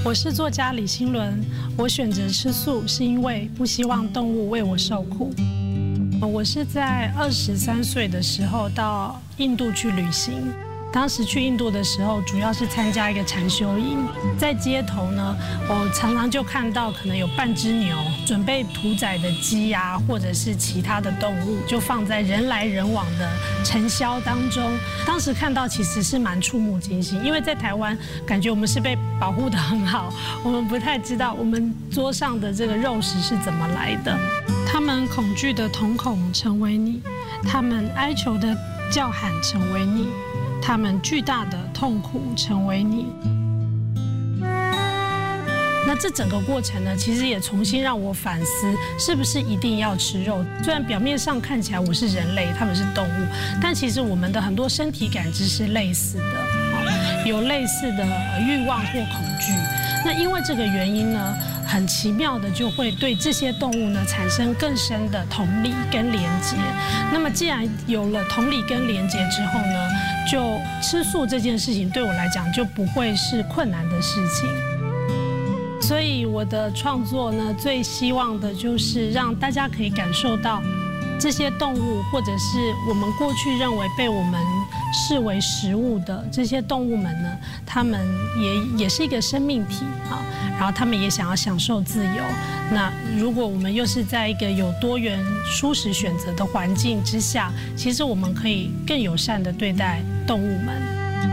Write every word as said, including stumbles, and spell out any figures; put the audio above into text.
我是作家李欣伦，我选择吃素是因为不希望动物为我受苦。我是在二十三岁的时候到印度去旅行。当时去印度的时候，主要是参加一个禅修营，在街头呢，我常常就看到可能有半只牛准备屠宰的鸡啊，或者是其他的动物，就放在人来人往的尘嚣当中。当时看到其实是蛮触目惊心，因为在台湾感觉我们是被保护得很好，我们不太知道我们桌上的这个肉食是怎么来的。他们恐惧的瞳孔成为你，他们哀求的叫喊成为你。他们巨大的痛苦成为你。那这整个过程呢，其实也重新让我反思，是不是一定要吃肉？虽然表面上看起来我是人类，他们是动物，但其实我们的很多身体感知是类似的，有类似的欲望或恐惧。那因为这个原因呢，很奇妙的就会对这些动物呢产生更深的同理跟连结。那么既然有了同理跟连结之后呢，就吃素这件事情对我来讲就不会是困难的事情。所以我的创作呢，最希望的就是让大家可以感受到这些动物，或者是我们过去认为被我们视为食物的这些动物们呢，它们也也是一个生命体啊，然后它们也想要享受自由。那如果我们又是在一个有多元蔬食选择的环境之下，其实我们可以更友善地对待动物们。